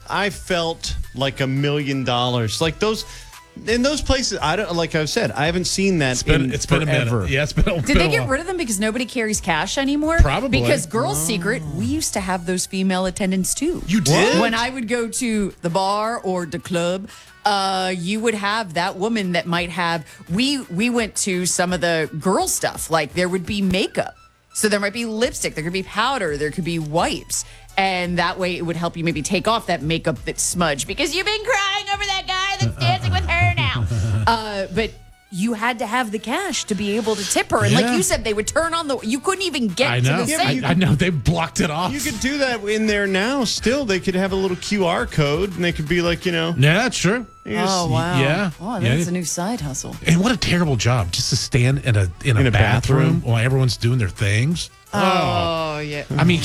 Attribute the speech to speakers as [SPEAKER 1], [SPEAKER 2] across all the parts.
[SPEAKER 1] I felt like $1 million. Like those. In those places, I don't. Like I've said, I haven't seen that.
[SPEAKER 2] It's been a minute. Yeah, it's been.
[SPEAKER 3] Did they get rid of them because nobody carries cash anymore?
[SPEAKER 2] Probably.
[SPEAKER 3] Because Girls Secret, we used to have those female attendants too.
[SPEAKER 2] You did?
[SPEAKER 3] When I would go to the bar or the club, you would have that woman that might have. We went to some of the girl stuff. Like there would be makeup, so there might be lipstick, there could be powder, there could be wipes. And that way it would help you maybe take off that makeup that's smudged because you've been crying over that guy that's dancing with her now. But you had to have the cash to be able to tip her. And like you said, they would turn on you couldn't even get to the sink.
[SPEAKER 2] I know. They blocked it off.
[SPEAKER 1] You could do that in there now still. They could have a little QR code and they could be like,
[SPEAKER 2] Yeah, that's true.
[SPEAKER 3] Oh, wow.
[SPEAKER 2] Yeah.
[SPEAKER 3] Oh, that's a new side hustle.
[SPEAKER 2] And what a terrible job just to stand in a bathroom while everyone's doing their things.
[SPEAKER 3] Oh, yeah.
[SPEAKER 2] I mean,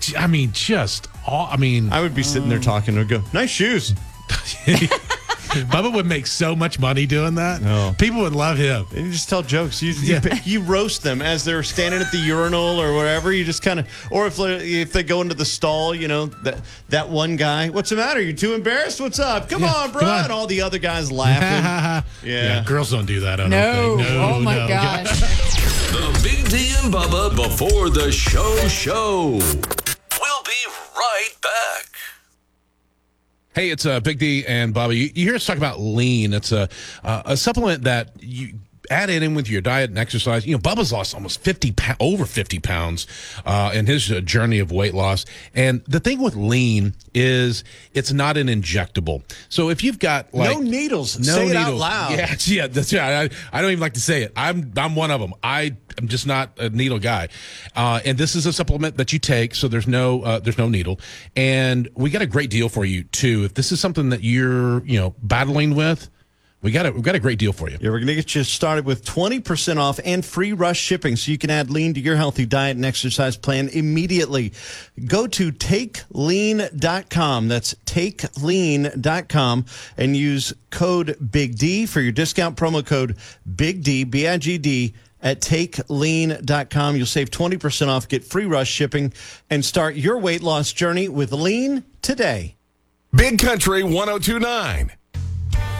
[SPEAKER 1] I would be sitting there talking and go, nice shoes.
[SPEAKER 2] Bubba would make so much money doing that.
[SPEAKER 1] No.
[SPEAKER 2] People would love him.
[SPEAKER 1] And you just tell jokes. You roast them as they're standing at the urinal or whatever. You just kind of, or if they go into the stall, that one guy, what's the matter? You too embarrassed? What's up? Come on, bro. And all the other guys laughing.
[SPEAKER 2] Yeah, girls don't do that. I don't think. No,
[SPEAKER 3] oh my gosh.
[SPEAKER 4] The Big D and Bubba before the show. We'll be right back.
[SPEAKER 2] Hey, it's Big D and Bubba. You hear us talk about lean. It's a supplement that you add it in with your diet and exercise. Bubba's lost almost over 50 pounds in his journey of weight loss. And the thing with lean is it's not an injectable. So if you've got
[SPEAKER 1] no needles, say it out loud.
[SPEAKER 2] Yeah, that's right. I don't even like to say it. I'm one of them. I'm just not a needle guy. And this is a supplement that you take, so there's no needle. And we got a great deal for you too. If this is something that you're battling with, we've got a great deal for you.
[SPEAKER 1] Yeah, we're going to get you started with 20% off and free rush shipping so you can add lean to your healthy diet and exercise plan immediately. Go to takelean.com. That's takelean.com and use code Big D for your discount promo code Big D, BIGD, at takelean.com. You'll save 20% off, get free rush shipping, and start your weight loss journey with lean today.
[SPEAKER 4] Big Country 102.9.